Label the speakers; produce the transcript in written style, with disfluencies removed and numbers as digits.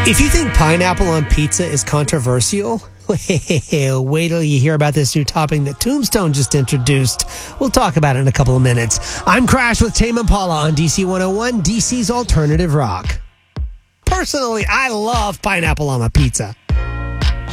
Speaker 1: If you think pineapple on pizza is controversial, wait till you hear about this new topping that Tombstone just introduced. We'll talk about it in a couple of minutes. I'm Crash with Tame Impala on DC 101, DC's Alternative Rock. Personally, I love pineapple on my pizza.